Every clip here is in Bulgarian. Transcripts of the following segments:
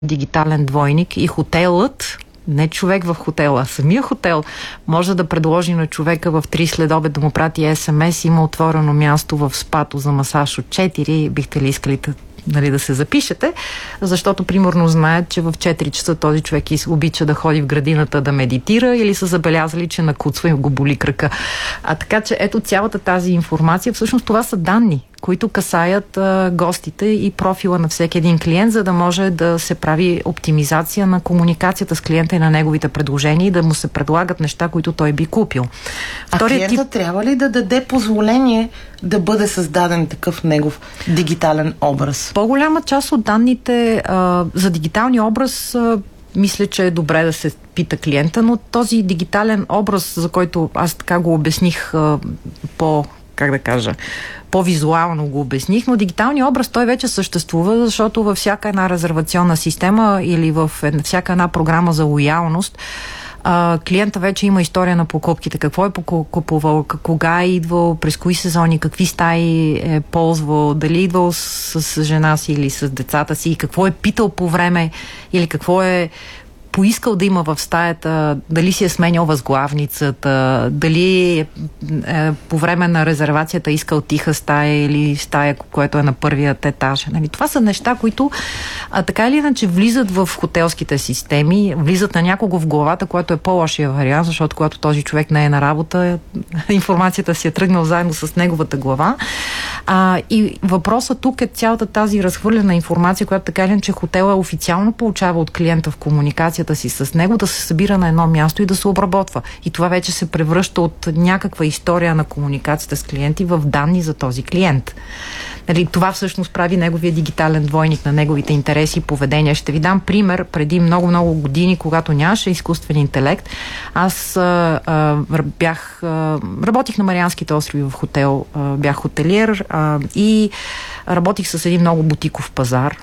дигитален двойник и хотелът, не човек в хотела, самия хотел може да предложи на човека в 3 следобед да му прати СМС, има отворено място в спато за масаж от 4, бихте ли искали да се запишете, защото примерно знаят, че в 4 часа този човек обича да ходи в градината да медитира или са забелязали, че накуцва и го боли крака. Така че ето цялата тази информация, всъщност това са данни, които касаят гостите и профила на всеки един клиент, за да може да се прави оптимизация на комуникацията с клиента и на неговите предложения и да му се предлагат неща, които той би купил. Клиентът трябва ли да даде позволение да бъде създаден такъв негов дигитален образ? По-голяма част от данните за дигиталния образ мисля, че е добре да се пита клиента, но този дигитален образ, за който аз така го обясних по-визуално го обясних, но дигиталният образ той вече съществува, защото във всяка една резервационна система или в всяка една програма за лоялност клиента вече има история на покупките. Какво е купувал, кога е идвал, през кои сезони, какви стаи е ползвал, дали е идвал с жена си или с децата си, какво е питал по време или какво е поискал да има в стаята, дали си е сменял възглавницата, дали по време на резервацията искал тиха стая или стая, което е на първият етаж. Това са неща, които така или иначе влизат в хотелските системи, влизат на някого в главата, което е по-лошия вариант, защото когато този човек не е на работа, информацията си е тръгнал заедно с неговата глава. И въпросът тук е цялата тази разхвърлена информация, която така или иначе хотела официално получава от клиента в комуникация си с него, да се събира на едно място и да се обработва. И това вече се превръща от някаква история на комуникацията с клиенти в данни за този клиент. Това всъщност прави неговия дигитален двойник на неговите интереси и поведения. Ще ви дам пример. Преди много години, когато нямаше изкуствен интелект, аз работих на Марианските острови в хотел, бях хотелиер и работих с един много бутиков пазар.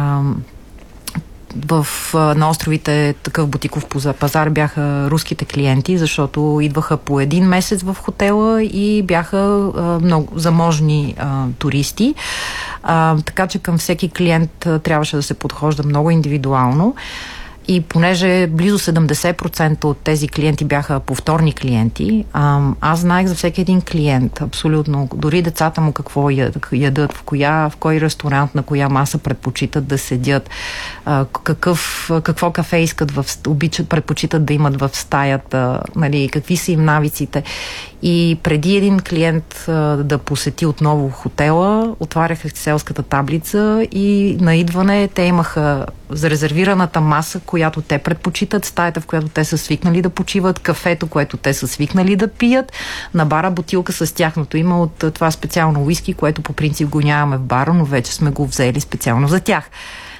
На островите такъв бутиков пазар бяха руските клиенти, защото идваха по един месец в хотела и бяха много заможни туристи. Така че към всеки клиент трябваше да се подхожда много индивидуално. И понеже близо 70% от тези клиенти бяха повторни клиенти, аз знаех за всеки един клиент, абсолютно. Дори децата му какво ядат, в кой ресторант, на коя маса предпочитат да седят, какво кафе искат, предпочитат да имат в стаята, какви са им навиците. И преди един клиент да посети отново хотела, отварях екселската таблица и на идване те имаха за резервираната маса, която те предпочитат, стаята, в която те са свикнали да почиват, кафето, което те са свикнали да пият, на бара бутилка с тяхното име от това специално уиски, което по принцип го нямаме в бара, но вече сме го взели специално за тях.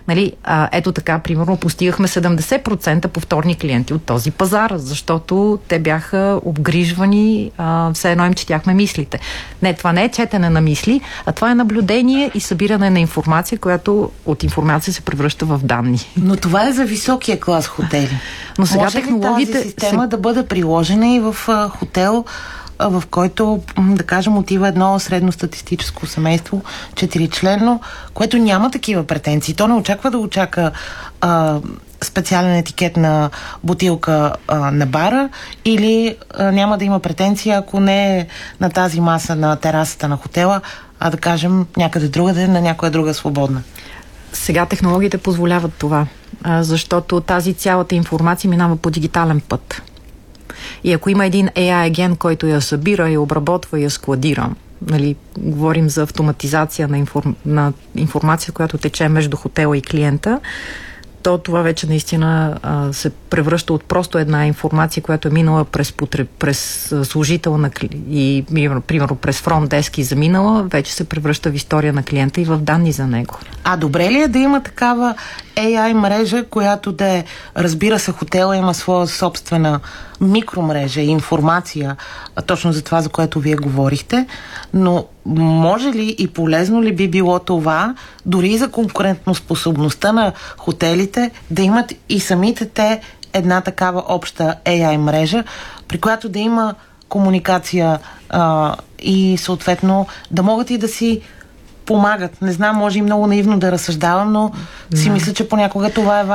Ето така, примерно, постигахме 70% повторни клиенти от този пазар, защото те бяха обгрижвани, все едно им четяхме мислите. Не, това не е четене на мисли, а това е наблюдение и събиране на информация, която от информация се превръща в данни. Но това е за високия клас хотели. Но сега може ли тази система да бъде приложена и в хотел, в който, да кажем, отива едно средностатистическо семейство, 4-членно, което няма такива претенции. То не очаква да очака специален етикет на бутилка на бара или няма да има претенция, ако не е на тази маса на терасата на хотела, а да кажем някъде другаде, на някоя друга свободна. Сега технологиите позволяват това, защото тази цялата информация минава по дигитален път. И ако има един AI агент, който я събира, я обработва и я складира, говорим за автоматизация на информация, която тече между хотела и клиента, то това вече наистина се превръща от просто една информация, която е минала през служител и примерно през фронт деск и заминала, вече се превръща в история на клиента и в данни за него. Добре ли е да има такава AI мрежа, която да е, разбира се, хотела има своя собствена микромрежа и информация, точно за това, за което вие говорихте, но може ли и полезно ли би било това, дори и за конкурентоспособността на хотелите, да имат и самите те една такава обща AI мрежа, при която да има комуникация и съответно да могат и да си помагат. Не знам, може и много наивно да разсъждавам, но си мисля, че понякога това е важно.